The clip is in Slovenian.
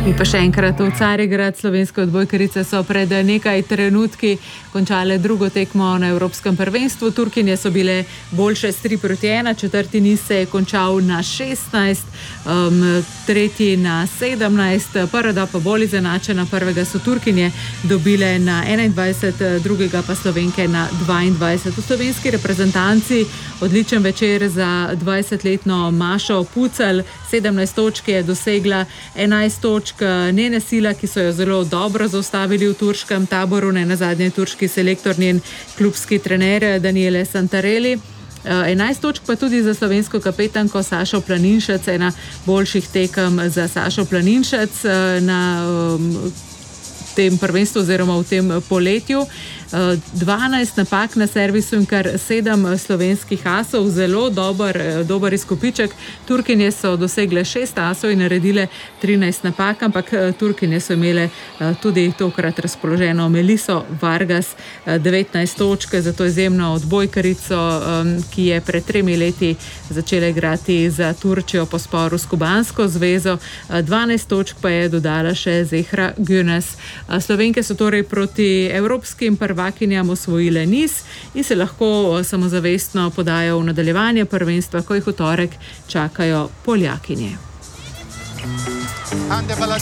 Mi pa še enkrat v Carigrad. Slovenske odbojkarice so pred nekaj trenutki končale drugo tekmo na Evropskem prvenstvu. Turkinje so bile boljše s 3-1, četrti niz se je končal na 16, tretji na 17, prva pa bolj izenačena. Prvega so Turkinje dobile na 21, drugega pa Slovenke na 22. V slovenski reprezentanci odličen večer za 20-letno Mašo Pucelj. 17 točk je dosegla, 11 točk njene Sila, ki so jo zelo dobro zaustavili v turškem taboru, nenazadnje turški selektor, njen klubski trener Daniele Santarelli. 11 točk pa tudi za slovensko kapetanko Sašo Planinšec, ena boljših tekem za Sašo Planinšec na tem prvenstvu oziroma v tem poletju. 12 napak na servisu in kar 7 slovenskih asov, zelo dober izkupiček. Turkinje so dosegle 6 asov in naredile 13 napak, ampak Turkinje so imele tudi tokrat razpoloženo Meliso Vargas, 19 točk, zato izjemno odbojkarico, ki je pred 3 leti začela igrati za Turčijo po sporu s kubansko zvezo. 12 točk pa je dodala še Zehra Güneş. Slovenke so torej proti evropskim prvakinjam osvojile niz in se lahko samozavestno podajo v nadaljevanje prvenstva, ko jih v torek čakajo Poljakinje.